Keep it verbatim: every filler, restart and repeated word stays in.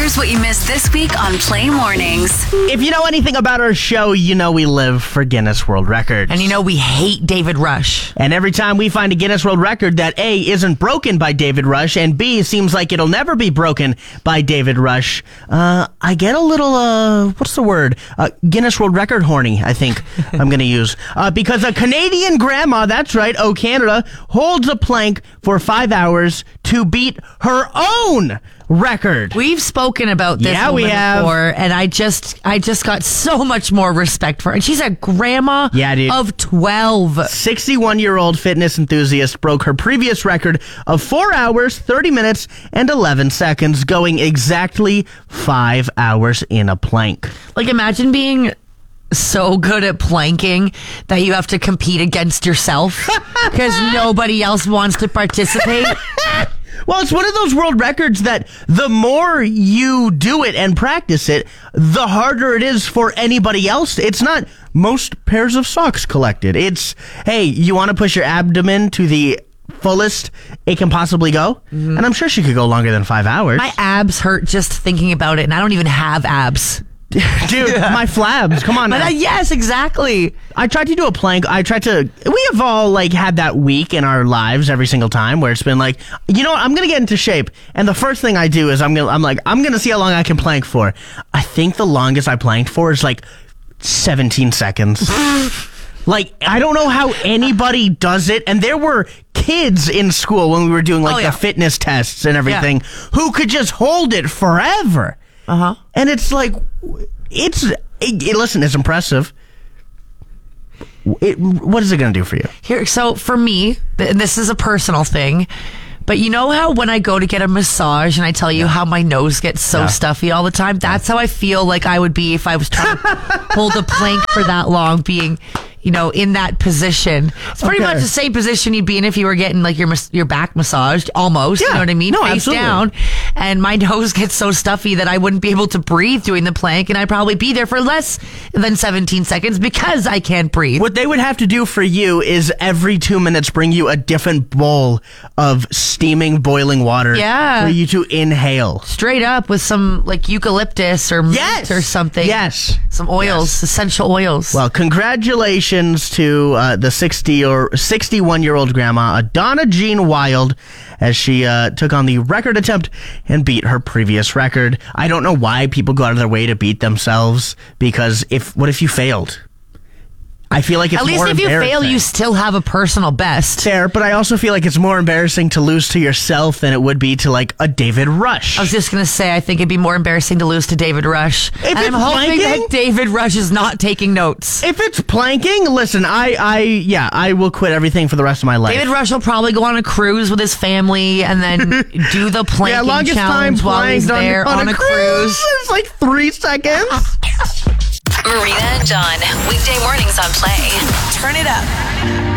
Here's what you missed this week on Play Mornings. If you know anything about our show, you know we live for Guinness World Records. And you know we hate David Rush. And every time we find a Guinness World Record that A, isn't broken by David Rush, and B, seems like it'll never be broken by David Rush, uh, I get a little, uh, what's the word? Uh, Guinness World Record horny, I think I'm going to use. Uh, because a Canadian grandma, that's right, Oh Canada, holds a plank for five hours to beat her own record. We've spoken about this Yeah, we woman have. before, and I just I just got so much more respect for her. And she's a grandma Yeah, dude. of twelve. sixty-one-year-old fitness enthusiast broke her previous record of four hours, thirty minutes, and eleven seconds, going exactly five hours in a plank. Like, imagine being so good at planking that you have to compete against yourself because nobody else wants to participate. Well, it's one of those world records that the more you do it and practice it, the harder it is for anybody else. It's not most pairs of socks collected. It's, hey, you want to push your abdomen to the fullest it can possibly go? Mm-hmm. And I'm sure she could go longer than five hours. My abs hurt just thinking about it, and I don't even have abs. Dude, yeah. My flabs. Come on now. But, uh, yes, exactly. I tried to do a plank. I tried to... We have all, like, had that week in our lives every single time where it's been like, you know what? I'm going to get into shape. And the first thing I do is I'm gonna, I'm like, I'm going to see how long I can plank for. I think the longest I planked for is, like, seventeen seconds. Like, I don't know how anybody does it. And there were kids in school when we were doing, like, oh, yeah. the fitness tests and everything yeah. who could just hold it forever. Uh-huh. And it's like, it's, it, it, listen, it's impressive. It, what is it going to do for you? Here, so for me, th- this is a personal thing, but you know how when I go to get a massage and I tell you yeah. how my nose gets so yeah. stuffy all the time? That's how I feel like I would be if I was trying to hold a plank for that long, being, you know, in that position. It's pretty Okay. much the same position you'd be in if you were getting like your mas- your back massaged, almost. Yeah. You know what I mean? No, Face absolutely. down. And my nose gets so stuffy that I wouldn't be able to breathe doing the plank, and I'd probably be there for less than seventeen seconds because I can't breathe. What they would have to do for you is every two minutes bring you a different bowl of steaming, boiling water Yeah. for you to inhale. Straight up with some like eucalyptus or mint Yes. or something. Yes. Some oils, Yes. essential oils. Well, congratulations to uh, the sixty or sixty-one-year-old grandma, Donna Jean Wild, as she uh, took on the record attempt and beat her previous record. I don't know why people go out of their way to beat themselves, because if what if you failed? I feel like it's At least more if you fail, embarrassing. you still have a personal best. Fair, but I also feel like it's more embarrassing to lose to yourself than it would be to, like, a David Rush. I was just going to say, I think it'd be more embarrassing to lose to David Rush. If and I'm it's hoping planking- that David Rush is not taking notes. If it's planking, listen, I, I, yeah, I will quit everything for the rest of my life. David Rush will probably go on a cruise with his family and then do the planking yeah, longest challenge time while he's planked on, there on, on, a, a cruise. cruise. It's like three seconds. Marina and John, weekday mornings on Play. Turn it up.